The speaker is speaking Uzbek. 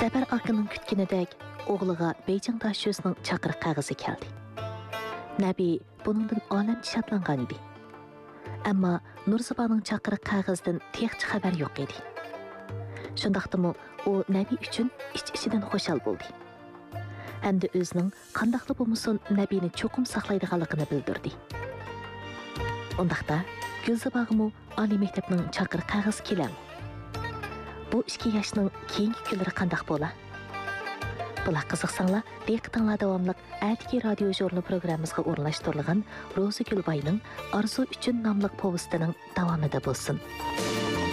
Zafar akaning kutganidek o'g'liga Beyjing tashuvisining chaqiriq qog'ozi keldi. Nabi buningdan olamcha shodlangan edi. Ammo Nurzibaning chaqiriq qog'ozidan texchi xabar yo'q edi. Shundaqdimi u Nabi uchun ich-ichidan xushal bo'ldi. Hamda o'zining qandaqli bo'lmasin Nabini cho'qim saqlaydiganligini bildirdi. Undaqda Gulzibog'mu oliy maktabning chaqiriq qog'ozi kelam. Bu 2 yoshning keyingi kunlari qandaq bo'la? Bular qiziqsanglar, diqqatinglar davomliq atigi radio jurnal programmamizga o'rinlashtirilgan Roza Gulbayning Arzu uchun nomli povestining davomida bo'lsin.